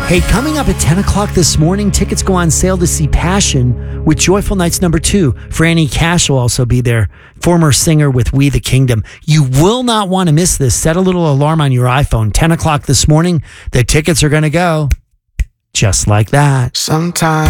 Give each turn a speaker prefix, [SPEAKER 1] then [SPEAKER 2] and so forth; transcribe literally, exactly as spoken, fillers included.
[SPEAKER 1] Hey, coming up at ten o'clock this morning, tickets go on sale to see Passion with Joyful Nights number two. Franny Cash will also be there, former singer with We the Kingdom. You will not want to miss this. Set a little alarm on your iPhone. ten o'clock this morning, the tickets are going to go just like that.
[SPEAKER 2] Sometimes